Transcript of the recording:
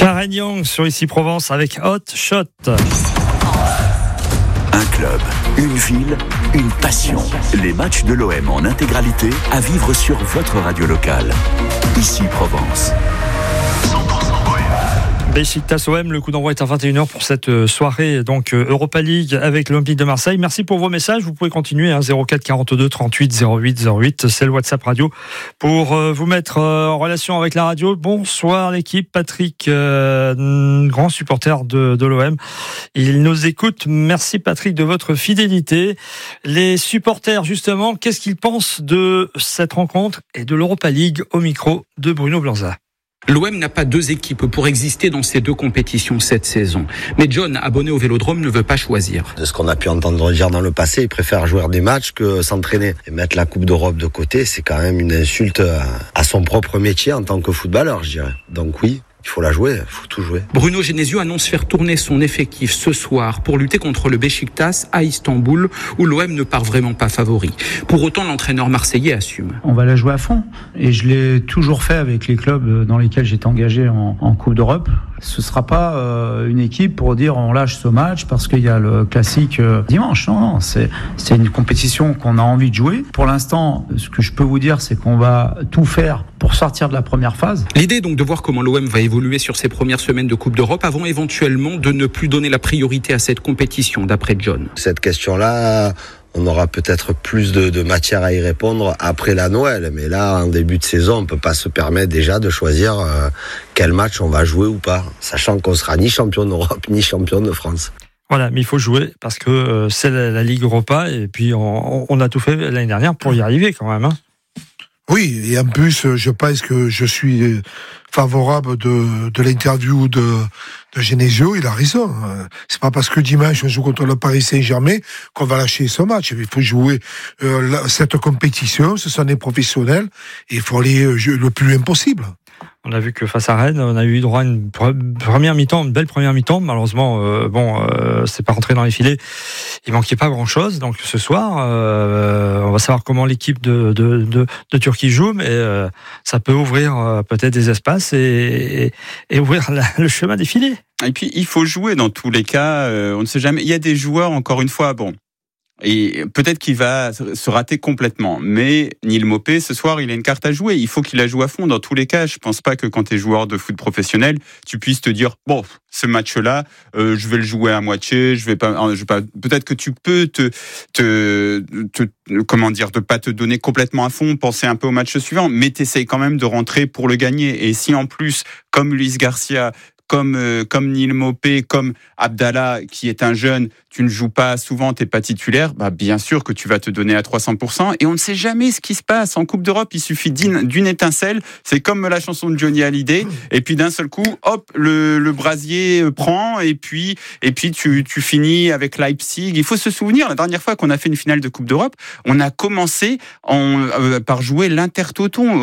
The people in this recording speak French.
Karen Young sur Ici Provence avec Hot Shot. Un club, une ville, une passion. Les matchs de l'OM en intégralité à vivre sur votre radio locale. Ici Provence. Beşiktaş OM, le coup d'envoi est à 21h pour cette soirée donc Europa League avec l'Olympique de Marseille. Merci pour vos messages, vous pouvez continuer 04 42 38 08 08, c'est le WhatsApp radio pour vous mettre en relation avec la radio. Bonsoir l'équipe, Patrick, grand supporter de l'OM. Il nous écoute, merci Patrick de votre fidélité. Les supporters justement, qu'est-ce qu'ils pensent de cette rencontre et de l'Europa League au micro de Bruno Blanza? L'OM n'a pas deux équipes pour exister dans ces deux compétitions cette saison. Mais John, abonné au Vélodrome, ne veut pas choisir. De ce qu'on a pu entendre dire dans le passé, il préfère jouer des matchs que s'entraîner. Et mettre la Coupe d'Europe de côté, c'est quand même une insulte à son propre métier en tant que footballeur, je dirais. Donc oui, il faut la jouer, il faut tout jouer. Bruno Genesio annonce faire tourner son effectif ce soir pour lutter contre le Beşiktaş à Istanbul, où l'OM ne part vraiment pas favori. Pour autant, l'entraîneur marseillais assume. On va la jouer à fond. Et je l'ai toujours fait avec les clubs dans lesquels j'étais engagé en Coupe d'Europe. Ce ne sera pas une équipe pour dire on lâche ce match parce qu'il y a le classique dimanche. Non, c'est une compétition qu'on a envie de jouer. Pour l'instant, ce que je peux vous dire, c'est qu'on va tout faire pour sortir de la première phase. L'idée est donc de voir comment l'OM va évoluer sur ses premières semaines de Coupe d'Europe avant éventuellement de ne plus donner la priorité à cette compétition, d'après John. Cette question-là, on aura peut-être plus de matière à y répondre après la Noël. Mais là, en début de saison, on ne peut pas se permettre déjà de choisir quel match on va jouer ou pas, sachant qu'on sera ni champion d'Europe, ni champion de France. Voilà, mais il faut jouer parce que c'est la Ligue Europa et puis on a tout fait l'année dernière pour y arriver quand même. Oui, et en plus, je pense que je suis favorable de l'interview de Genesio. Il a raison. C'est pas parce que dimanche on joue contre le Paris Saint-Germain qu'on va lâcher ce match. Il faut jouer cette compétition. Ce sont des professionnels et il faut aller le plus loin possible. On a vu que face à Rennes, on a eu droit à une première mi-temps, une belle première mi-temps. Malheureusement, c'est pas rentré dans les filets. Il manquait pas grand-chose. Donc ce soir, on va savoir comment l'équipe de Turquie joue, mais ça peut ouvrir peut-être des espaces et ouvrir le chemin des filets. Et puis il faut jouer dans tous les cas. On ne sait jamais. Il y a des joueurs, encore une fois, et peut-être qu'il va se rater complètement. Mais Neil Maupay, ce soir, il a une carte à jouer. Il faut qu'il la joue à fond. Dans tous les cas, je pense pas que quand tu es joueur de foot professionnel, tu puisses te dire, ce match-là, je vais le jouer à moitié, je vais pas. Peut-être que tu peux de pas te donner complètement à fond, penser un peu au match suivant, mais t'essayes quand même de rentrer pour le gagner. Et si en plus, comme Luis Garcia, comme Neil Maupay, comme Abdallah, qui est un jeune, tu ne joues pas souvent, t'es pas titulaire, bien sûr que tu vas te donner à 300%. Et on ne sait jamais ce qui se passe. En Coupe d'Europe, il suffit d'une étincelle. C'est comme la chanson de Johnny Hallyday. Et puis d'un seul coup, hop, le brasier prend. Et puis tu finis avec Leipzig. Il faut se souvenir, la dernière fois qu'on a fait une finale de Coupe d'Europe, on a commencé par jouer l'Intertoto.